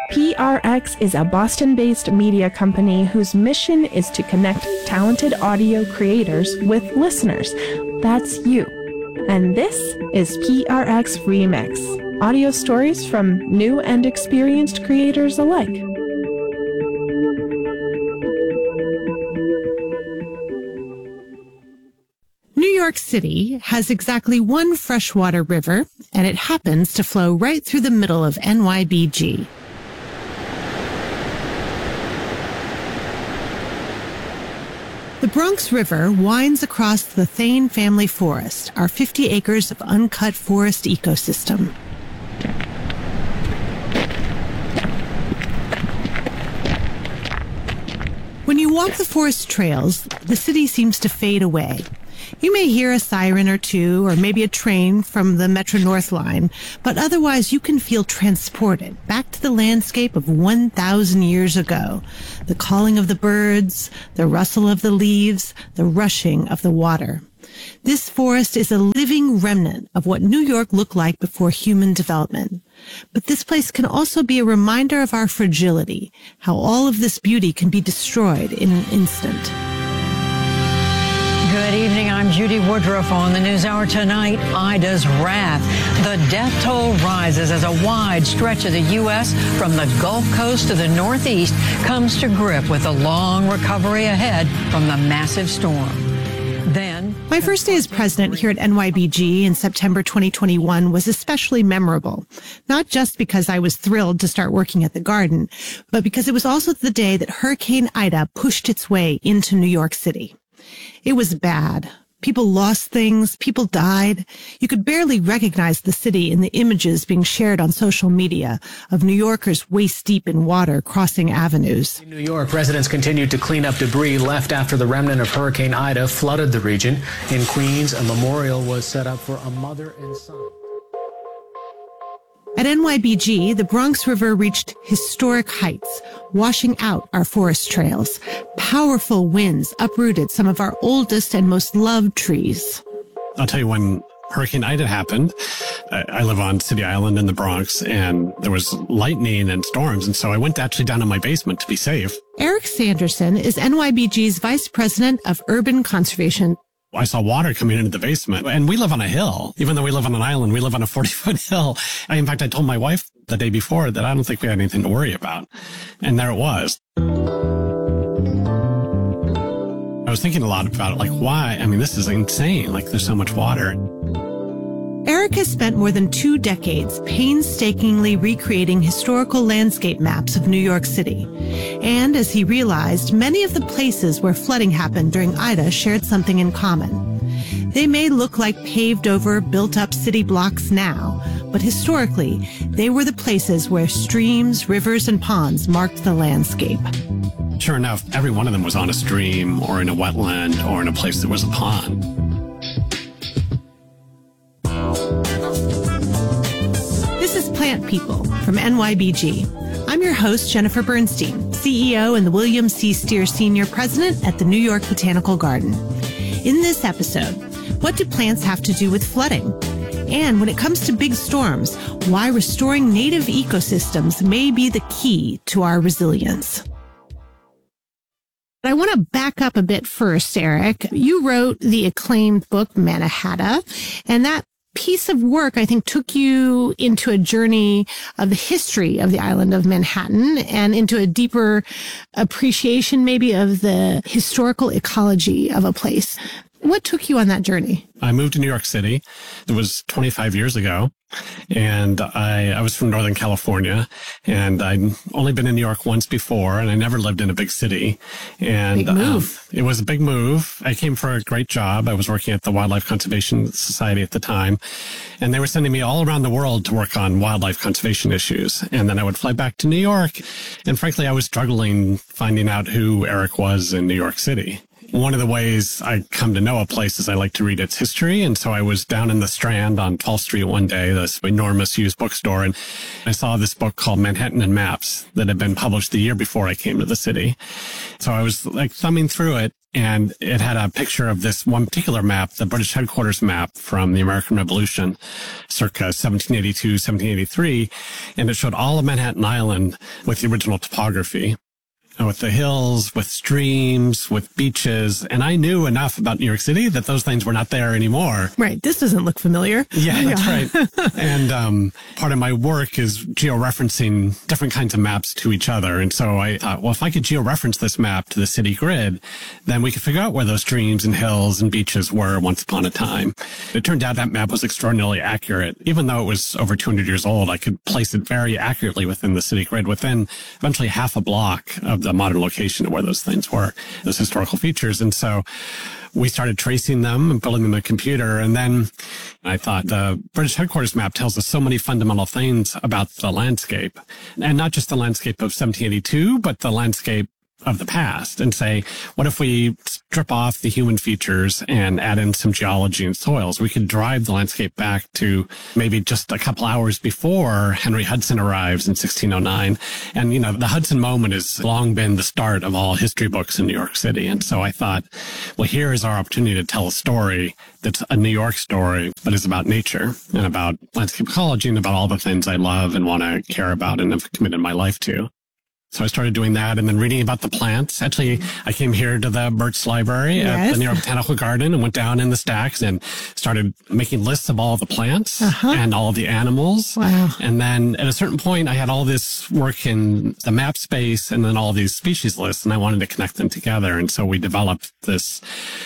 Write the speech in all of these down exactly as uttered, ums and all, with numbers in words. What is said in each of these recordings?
P R X is a Boston-based media company whose mission is to connect talented audio creators with listeners. That's you. And this is P R X Remix, audio stories from new and experienced creators alike. New York City has exactly one freshwater river, and it happens to flow right through the middle of N Y B G. The Bronx River winds across the Thane Family Forest, our fifty acres of uncut forest ecosystem. When you walk the forest trails, the city seems to fade away. You may hear a siren or two, or maybe a train from the Metro North line, but otherwise you can feel transported back to the landscape of one thousand years ago. The calling of the birds, the rustle of the leaves, the rushing of the water. This forest is a living remnant of what New York looked like before human development. But this place can also be a reminder of our fragility, how all of this beauty can be destroyed in an instant. Good evening. I'm Judy Woodruff on the NewsHour tonight. Ida's wrath. The death toll rises as a wide stretch of the U S from the Gulf Coast to the Northeast comes to grip with a long recovery ahead from the massive storm. Then, my first day as president here at N Y B G in September twenty twenty-one was especially memorable, not just because I was thrilled to start working at the garden, but because it was also the day that Hurricane Ida pushed its way into New York City. It was bad. People lost things. People died. You could barely recognize the city in the images being shared on social media of New Yorkers waist deep in water crossing avenues. In New York, residents continued to clean up debris left after the remnant of Hurricane Ida flooded the region. In Queens, a memorial was set up for a mother and son. At N Y B G, the Bronx River reached historic heights, washing out our forest trails. Powerful winds uprooted some of our oldest and most loved trees. I'll tell you, when Hurricane Ida happened, I live on City Island in the Bronx, and there was lightning and storms, and so I went actually down in my basement to be safe. Eric Sanderson is N Y B G's Vice President of Urban Conservation. I saw water coming into the basement, and we live on a hill. Even though we live on an island, we live on a forty-foot hill. I, in fact, I told my wife the day before that I don't think we had anything to worry about. And there it was. I was thinking a lot about it, like, why? I mean, this is insane. Like, there's so much water. Eric has spent more than two decades painstakingly recreating historical landscape maps of New York City. And as he realized, many of the places where flooding happened during Ida shared something in common. They may look like paved-over, built-up city blocks now, but historically, they were the places where streams, rivers, and ponds marked the landscape. Sure enough, every one of them was on a stream or in a wetland or in a place that was a pond. This is Plant People from N Y B G. I'm your host, Jennifer Bernstein, C E O and the William C. Steer Senior President at the New York Botanical Garden. In this episode, what do plants have to do with flooding? And when it comes to big storms, why restoring native ecosystems may be the key to our resilience. I want to back up a bit first, Eric. You wrote the acclaimed book, Mannahatta, and that piece of work, I think, took you into a journey of the history of the island of Manhattan and into a deeper appreciation maybe of the historical ecology of a place. What took you on that journey? I moved to New York City. It was twenty-five years ago. And I, I was from Northern California, and I'd only been in New York once before, and I never lived in a big city. And big move. Um, it was a big move. I came for a great job. I was working at the Wildlife Conservation Society at the time, and they were sending me all around the world to work on wildlife conservation issues. And then I would fly back to New York. And frankly, I was struggling finding out who Eric was in New York City. One of the ways I come to know a place is I like to read its history. And so I was down in the Strand on twelfth Street one day, this enormous used bookstore, and I saw this book called Manhattan and Maps that had been published the year before I came to the city. So I was like thumbing through it, And it had a picture of this one particular map, the British headquarters map from the American Revolution, circa seventeen eighty-two, seventeen eighty-three. And it showed all of Manhattan Island with the original topography, with the hills, with streams, with beaches. And I knew enough about New York City that those things were not there anymore. Right. This doesn't look familiar. Yeah, that's yeah. right. And um, part of my work is georeferencing different kinds of maps to each other. And so I thought, well, if I could georeference this map to the city grid, then we could figure out where those streams and hills and beaches were once upon a time. It turned out that map was extraordinarily accurate. Even though it was over two hundred years old, I could place it very accurately within the city grid, within eventually half a block of the modern location of where those things were, those historical features. And so we started tracing them and building them in a computer. And then I thought the British headquarters map tells us so many fundamental things about the landscape, and not just the landscape of seventeen eighty-two, but the landscape of the past, and say, what if we strip off the human features and add in some geology and soils? We could drive the landscape back to maybe just a couple hours before Henry Hudson arrives in sixteen oh nine. And, you know, the Hudson moment has long been the start of all history books in New York City. And so I thought, well, here is our opportunity to tell a story that's a New York story, but is about nature and about landscape ecology and about all the things I love and want to care about and have committed my life to. So I started doing that and then reading about the plants. Actually, I came here to the Burt's Library yes. at the New York Botanical Garden and went down in the stacks and started making lists of all the plants uh-huh. and all the animals. Wow. And then at a certain point, I had all this work in the map space and then all these species lists, and I wanted to connect them together. And so we developed this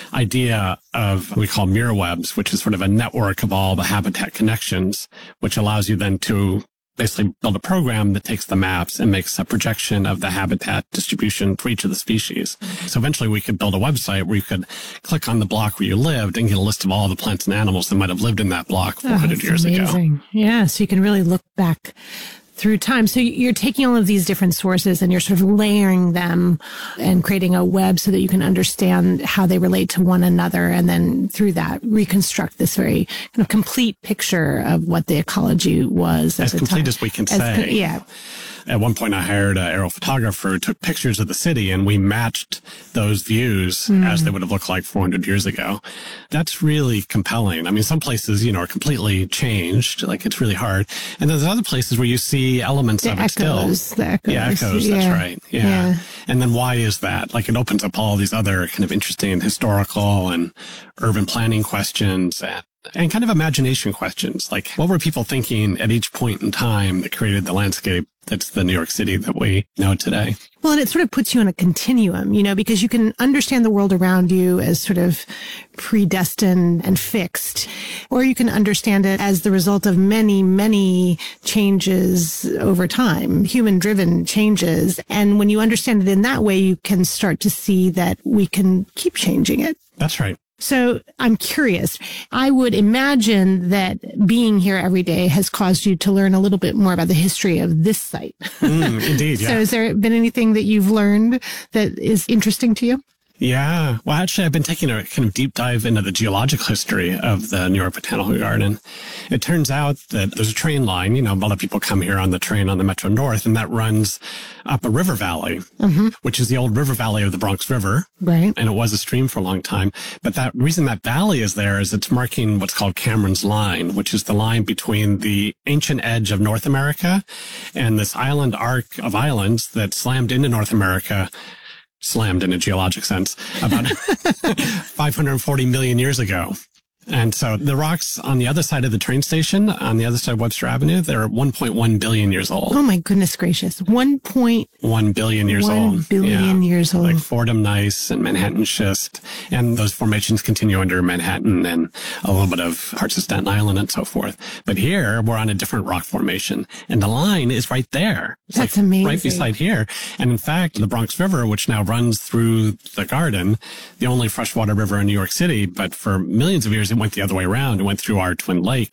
idea of what we call mirror webs, which is sort of a network of all the habitat connections, which allows you then to basically build a program that takes the maps and makes a projection of the habitat distribution for each of the species. So eventually we could build a website where you could click on the block where you lived and get a list of all the plants and animals that might have lived in that block four hundred oh, years amazing. ago. Yeah, so you can really look back through time. So you're taking all of these different sources and you're sort of layering them and creating a web so that you can understand how they relate to one another. And then through that, reconstruct this very kind of complete picture of what the ecology was at as the complete time. as we can as, say. Yeah. At one point, I hired an aerial photographer who took pictures of the city, and we matched those views mm. as they would have looked like four hundred years ago. That's really compelling. I mean, some places, you know, are completely changed. Like, it's really hard. And there's other places where you see elements the of echoes, it still. The echoes. Yeah, echoes. Yeah. That's right. Yeah. yeah. And then why is that? Like, it opens up all these other kind of interesting historical and urban planning questions and And kind of imagination questions, like what were people thinking at each point in time that created the landscape that's the New York City that we know today? Well, and it sort of puts you on a continuum, you know, because you can understand the world around you as sort of predestined and fixed, or you can understand it as the result of many, many changes over time, human-driven changes. And when you understand it in that way, you can start to see that we can keep changing it. That's right. So I'm curious. I would imagine that being here every day has caused you to learn a little bit more about the history of this site. Mm, indeed, yeah. So has there been anything that you've learned that is interesting to you? Yeah. Well, actually, I've been taking a kind of deep dive into the geological history of the New York Botanical Garden. It turns out that there's a train line. You know, a lot of people come here on the train on the Metro North, and that runs up a river valley, mm-hmm. which is the old river valley of the Bronx River. Right. And it was a stream for a long time. But that reason that valley is there is it's marking what's called Cameron's Line, which is the line between the ancient edge of North America and this island arc of islands that slammed into North America, slammed in a geologic sense, about five hundred forty million years ago. And so the rocks on the other side of the train station, on the other side of Webster Avenue, they're one point one billion years old. Oh, my goodness gracious. one point one billion years one old. one billion yeah. years old. Like Fordham Gneiss and Manhattan Schist. And those formations continue under Manhattan and a little bit of parts of Staten Island and so forth. But here, we're on a different rock formation. And the line is right there. It's That's like amazing. Right beside here. And in fact, the Bronx River, which now runs through the garden, the only freshwater river in New York City, but for millions of years, it went the other way around. It went through our Twin Lakes.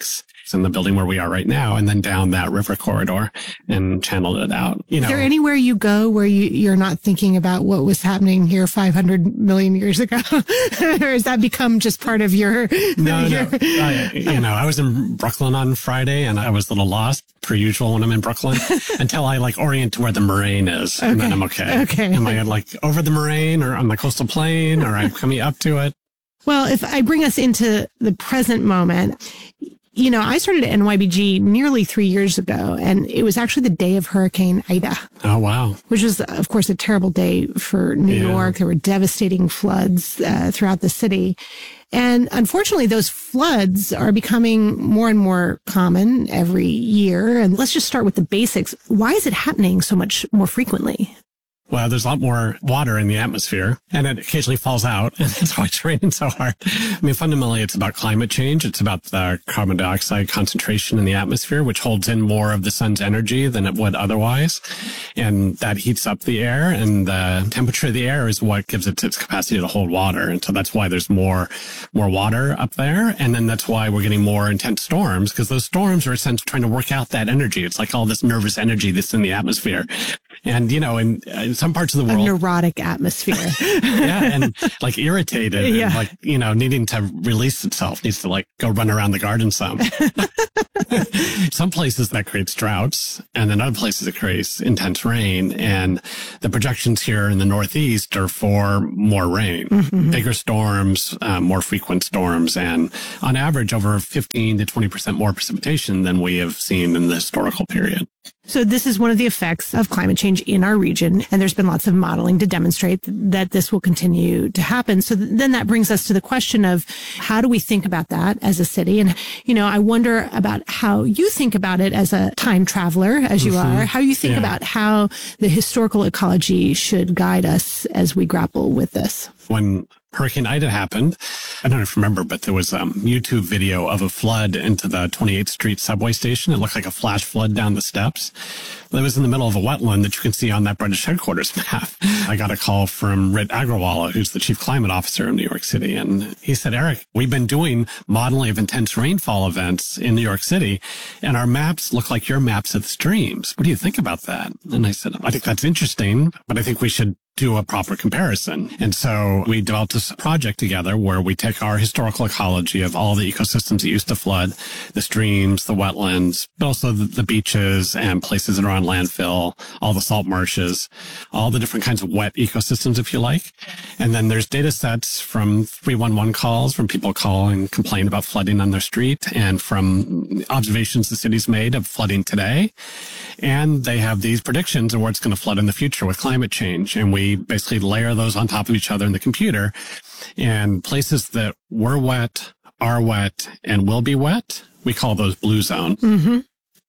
in the building where we are right now, and then down that river corridor and channeled it out. You know, is there anywhere you go where you, you're not thinking about what was happening here five hundred million years ago? Or has that become just part of your... No, your... no. I, you know, I was in Brooklyn on Friday, and I was a little lost, per usual, when I'm in Brooklyn, until I like orient to where the moraine is, okay. And then I'm okay. Okay. Am I like over the moraine or on the coastal plain, or I'm coming up to it? Well, if I bring us into the present moment, you know, I started at N Y B G nearly three years ago, and it was actually the day of Hurricane Ida. Oh, wow. Which was, of course, a terrible day for New yeah. York. There were devastating floods uh, throughout the city. And unfortunately, those floods are becoming more and more common every year. And let's just start with the basics. Why is it happening so much more frequently? Well, there's a lot more water in the atmosphere, and it occasionally falls out, and that's why it's raining so hard. I mean, fundamentally, it's about climate change. It's about the carbon dioxide concentration in the atmosphere, which holds in more of the sun's energy than it would otherwise. And that heats up the air, and the temperature of the air is what gives it its capacity to hold water. And so that's why there's more, more water up there. And then that's why we're getting more intense storms, because those storms are essentially trying to work out that energy. It's like all this nervous energy that's in the atmosphere. And, you know, in, in some parts of the world, a neurotic atmosphere. Yeah. And like irritated, yeah. and like, you know, needing to release itself, needs to like go run around the garden some. Some places that creates droughts, and then other places it creates intense rain. And the projections here in the Northeast are for more rain, mm-hmm. bigger storms, um, more frequent storms, and on average over fifteen to twenty percent more precipitation than we have seen in the historical period. So this is one of the effects of climate change in our region, and there's been lots of modeling to demonstrate that this will continue to happen. So th- then that brings us to the question of how do we think about that as a city? And, you know, I wonder about how you think about it as a time traveler, as you mm-hmm. are, how you think yeah. about how the historical ecology should guide us as we grapple with this. When Hurricane Ida happened, I don't know if you remember, but there was a um, YouTube video of a flood into the twenty-eighth Street subway station. It looked like a flash flood down the steps. It was in the middle of a wetland that you can see on that British headquarters map. I got a call from Rit Agrawala, who's the chief climate officer in New York City. And he said, Eric, we've been doing modeling of intense rainfall events in New York City, and our maps look like your maps of the streams. What do you think about that? And I said, I think that's interesting, but I think we should do a proper comparison. And so we developed this project together where we take our historical ecology of all the ecosystems that used to flood, the streams, the wetlands, but also the, the beaches and places that are on landfill, all the salt marshes, all the different kinds of wet ecosystems, if you like. And then there's data sets from three one one calls, from people calling and complain about flooding on their street, and from observations the city's made of flooding today. And they have these predictions of where it's going to flood in the future with climate change. And we basically layer those on top of each other in the computer. And places that were wet, are wet, and will be wet, we call those blue zone. Mm-hmm.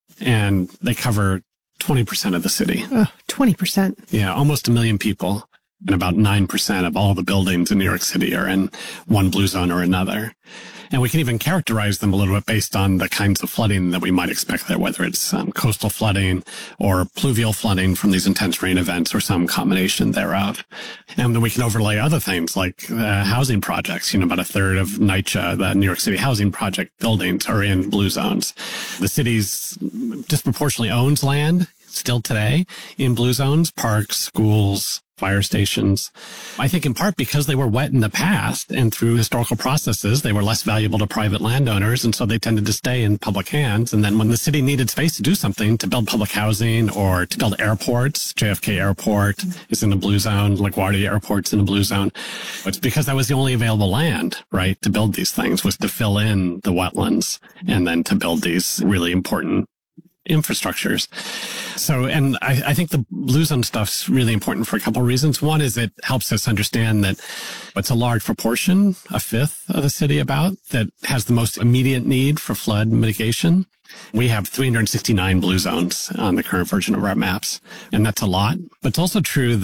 And they cover twenty percent of the city. Oh, twenty percent. Yeah, almost a million people. And about nine percent of all the buildings in New York City are in one blue zone or another. And we can even characterize them a little bit based on the kinds of flooding that we might expect there, whether it's um, coastal flooding or pluvial flooding from these intense rain events or some combination thereof. And then we can overlay other things like uh, housing projects. You know, about a third of NYCHA, the New York City Housing Project buildings, are in blue zones. The city's disproportionately owns land still today in blue zones, parks, schools, fire stations. I think in part because they were wet in the past, and through historical processes, they were less valuable to private landowners, and so they tended to stay in public hands. And then when the city needed space to do something, to build public housing or to build airports, J F K Airport is in the blue zone, LaGuardia Airport's in the blue zone. It's because that was the only available land, right, to build these things, was to fill in the wetlands and then to build these really important infrastructures. So, and I, I think the blue zone stuff's really important for a couple of reasons. One is it helps us understand that it's a large proportion, a fifth of the city about, that has the most immediate need for flood mitigation. We have three hundred sixty-nine blue zones on the current version of our maps, and that's a lot. But it's also true that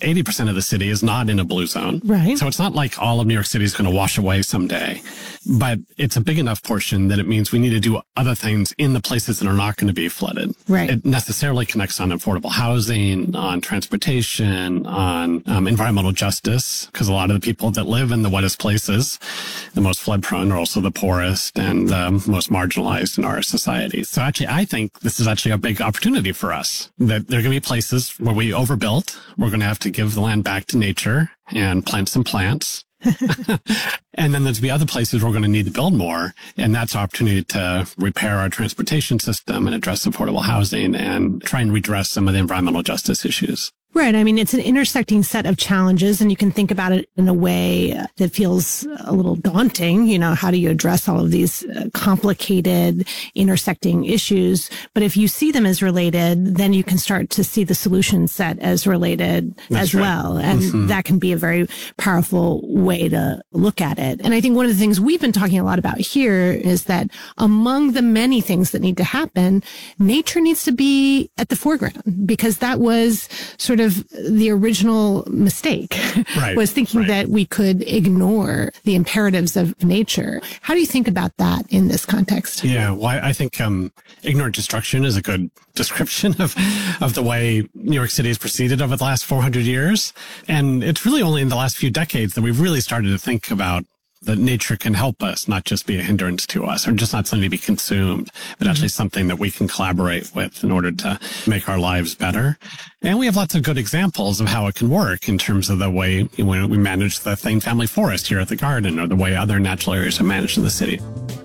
eighty percent of the city is not in a blue zone. Right. So it's not like all of New York City is going to wash away someday, but it's a big enough portion that it means we need to do other things in the places that are not going to be flooded. Right. It necessarily connects on affordable housing, on transportation, on um, environmental justice, because a lot of the people that live in the wettest places, the most flood prone, are also the poorest and the um, most marginalized in our society. So actually, I think this is actually a big opportunity for us, that there are going to be places where we overbuilt. We're going to have to give the land back to nature and plant some plants. And then there's be other places we're going to need to build more. And that's our opportunity to repair our transportation system and address affordable housing and try and redress some of the environmental justice issues. Right. I mean, it's an intersecting set of challenges, and you can think about it in a way that feels a little daunting. You know, how do you address all of these complicated intersecting issues? But if you see them as related, then you can start to see the solution set as related That's as right. well. And Mm-hmm. that can be a very powerful way to look at it. And I think one of the things we've been talking a lot about here is that among the many things that need to happen, nature needs to be at the foreground, because that was sort of of the original mistake, Right, was thinking right. that we could ignore the imperatives of nature. How do you think about that in this context? Yeah, well, I think um, ignorant destruction is a good description of, of the way New York City has proceeded over the last four hundred years. And it's really only in the last few decades that we've really started to think about that nature can help us, not just be a hindrance to us, or just not something to be consumed, but actually something that we can collaborate with in order to make our lives better. And we have lots of good examples of how it can work in terms of the way you know, we manage the Thane Family Forest here at the Garden, or the way other natural areas are managed in the city.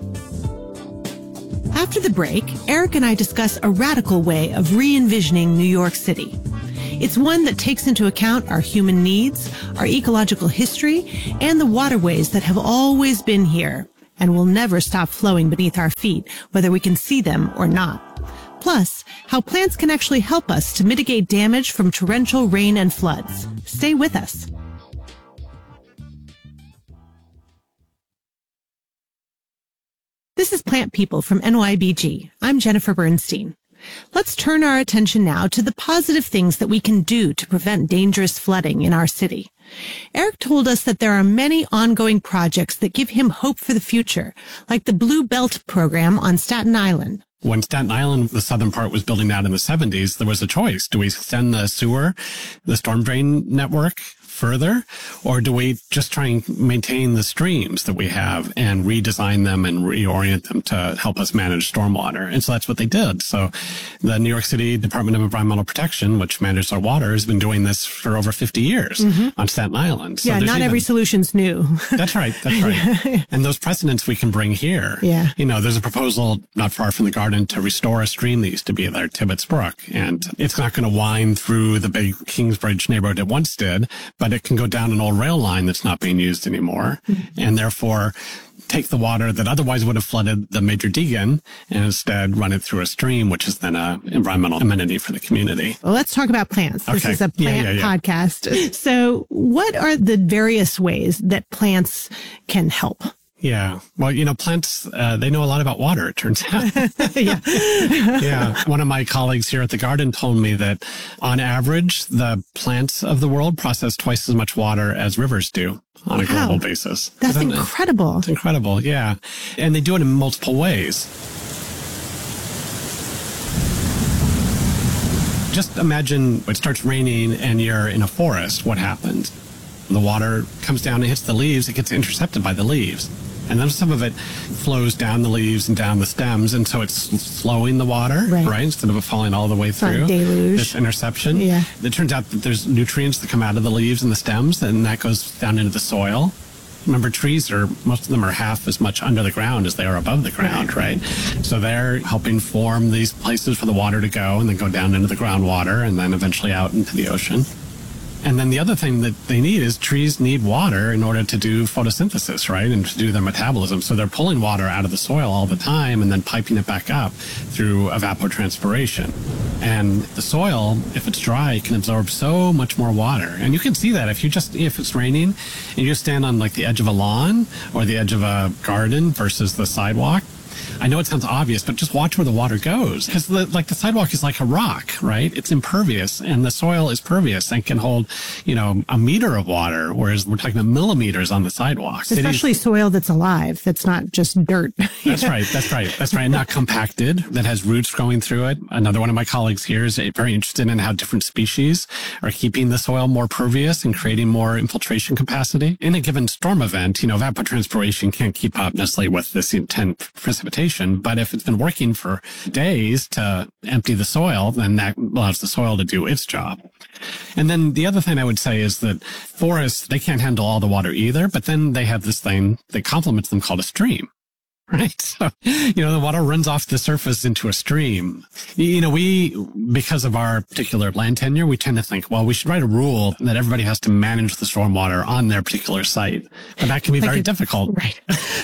After the break, Eric and I discuss a radical way of re-envisioning New York City. It's one that takes into account our human needs, our ecological history, and the waterways that have always been here and will never stop flowing beneath our feet, whether we can see them or not. Plus, how plants can actually help us to mitigate damage from torrential rain and floods. Stay with us. This is Plant People from N Y B G. I'm Jennifer Bernstein. Let's turn our attention now to the positive things that we can do to prevent dangerous flooding in our city. Eric told us that there are many ongoing projects that give him hope for the future, like the Blue Belt program on Staten Island. When Staten Island, the southern part, was building out in the seventies, there was a choice. Do we extend the sewer, the storm drain network further, or do we just try and maintain the streams that we have and redesign them and reorient them to help us manage stormwater? And so that's what they did. So the New York City Department of Environmental Protection, which manages our water, has been doing this for over fifty years mm-hmm. on Staten Island. So yeah, not even, every solution's new. That's right. That's right. And those precedents we can bring here. Yeah. You know, there's a proposal not far from the Garden to restore a stream that used to be there, Tibbetts Brook. And it's not going to wind through the big Kingsbridge neighborhood it once did, but it can go down an old rail line that's not being used anymore. Mm-hmm. And therefore take the water that otherwise would have flooded the Major Deegan and instead run it through a stream, which is then an environmental amenity for the community. Well, let's talk about plants. This Okay. is a plant Yeah, yeah, yeah. podcast. So what are the various ways that plants can help? Yeah. Well, you know, plants, uh, they know a lot about water, it turns out. yeah. Yeah. One of my colleagues here at the Garden told me that on average, the plants of the world process twice as much water as rivers do on a Wow. global basis. That's Isn't it? incredible. It's incredible. Yeah. And they do it in multiple ways. Just imagine it starts raining and you're in a forest. What happens? The water comes down and hits the leaves. It gets intercepted by the leaves. And then some of it flows down the leaves and down the stems. And so it's slowing the water, Right. right? Instead of it falling all the way not through. deluge. This interception. Yeah. It turns out that there's nutrients that come out of the leaves and the stems, and that goes down into the soil. Remember, trees are, most of them are half as much under the ground as they are above the ground, right? So they're helping form these places for the water to go and then go down into the groundwater and then eventually out into the ocean. And then the other thing that they need is trees need water in order to do photosynthesis, right? And to do their metabolism. So they're pulling water out of the soil all the time and then piping it back up through evapotranspiration. And the soil, if it's dry, can absorb so much more water. And you can see that if you just, if it's raining and you just stand on like the edge of a lawn or the edge of a garden versus the sidewalk, I know it sounds obvious, but just watch where the water goes. Because the, like the sidewalk is like a rock, right? It's impervious, and the soil is pervious and can hold, you know, a meter of water, whereas we're talking about millimeters on the sidewalk. Especially Cities, soil that's alive, that's not just dirt. That's right. That's right. That's right. Not compacted, that has roots growing through it. Another one of my colleagues here is very interested in how different species are keeping the soil more pervious and creating more infiltration capacity. In a given storm event, you know, evapotranspiration can't keep up necessarily with this intense precipitation, but if it's been working for days to empty the soil, then that allows the soil to do its job. And then the other thing I would say is that forests, they can't handle all the water either, but then they have this thing that complements them called a stream. Right. So, you know, the water runs off the surface into a stream. You know, we, because of our particular land tenure, we tend to think, well, we should write a rule that everybody has to manage the stormwater on their particular site. But that can be like very it, difficult. Right.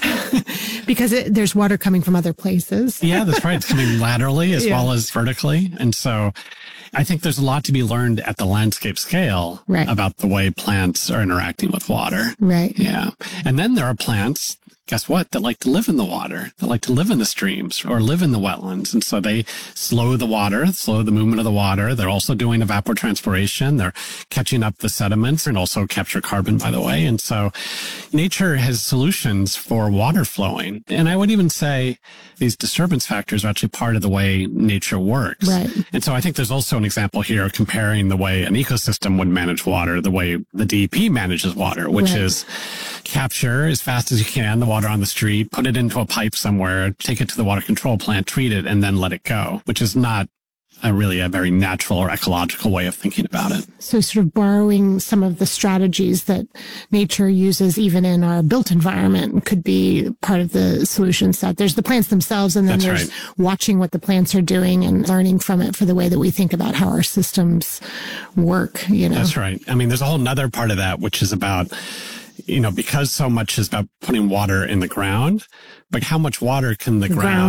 Because it, there's water coming from other places. Yeah, that's right. It's coming laterally as yeah. well as vertically. And so I think there's a lot to be learned at the landscape scale right. about the way plants are interacting with water. Right. Yeah. And then there are plants, guess what, that like to live in the water, that like to live in the streams or live in the wetlands. And so they slow the water, slow the movement of the water. They're also doing evapotranspiration. They're catching up the sediments and also capture carbon, by the way. And so nature has solutions for water flowing. And I would even say these disturbance factors are actually part of the way nature works. Right. And so I think there's also an example here comparing the way an ecosystem would manage water, the way the D E P manages water, which right. is capture as fast as you can the water on the street, put it into a pipe somewhere, take it to the water control plant, treat it, and then let it go, which is not a really a very natural or ecological way of thinking about it. So sort of borrowing some of the strategies that nature uses even in our built environment could be part of the solution set. There's the plants themselves, and then That's there's right. watching what the plants are doing and learning from it for the way that we think about how our systems work, you know. That's right. I mean, there's a whole nother part of that, which is about, you know, because so much is about putting water in the ground, but how much water can the ground, ground